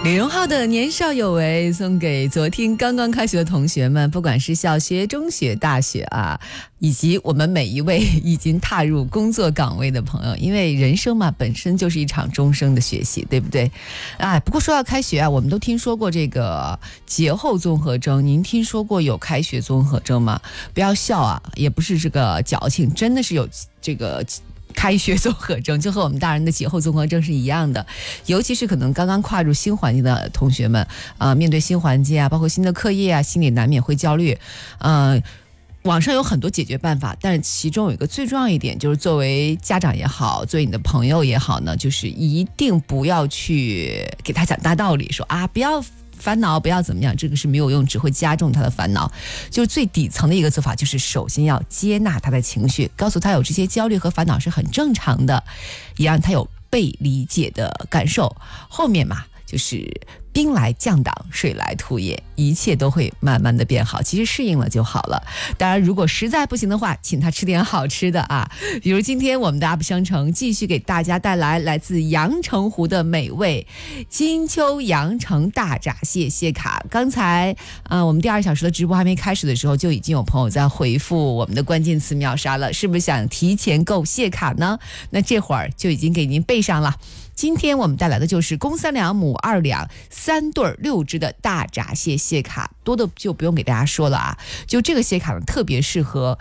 李荣浩的年少有为送给昨天刚刚开学的同学们，不管是小学、中学、大学啊，以及我们每一位已经踏入工作岗位的朋友，因为人生嘛本身就是一场终生的学习，对不对？不过说到开学啊，我们都听说过这个节后综合征，您听说过有开学综合征吗？不要笑啊，也不是这个矫情，真的是有这个开学综合征，就和我们大人的节后综合征是一样的。尤其是可能刚刚跨入新环境的同学们面对新环境啊，包括新的课业啊，心里难免会焦虑。网上有很多解决办法，但是其中有一个最重要一点，就是作为家长也好，作为你的朋友也好呢，就是一定不要去给他讲大道理，说不要烦恼，不要怎么样，这个是没有用，只会加重他的烦恼。就是最底层的一个做法，就是首先要接纳他的情绪，告诉他有这些焦虑和烦恼是很正常的，也让他有被理解的感受。后面嘛，就是兵来将挡，水来土掩，一切都会慢慢的变好，其实适应了就好了。当然如果实在不行的话，请他吃点好吃的啊，比如今天我们的 UP 商城继续给大家带来自阳澄湖的美味金秋阳澄大闸蟹蟹卡。刚才我们第2小时的直播还没开始的时候，就已经有朋友在回复我们的关键词秒杀了，是不是想提前购蟹卡呢？那这会儿就已经给您备上了。今天我们带来的就是公3两母2两3对6只的大闸蟹蟹卡，多的就不用给大家说了啊。就这个蟹卡呢，特别适合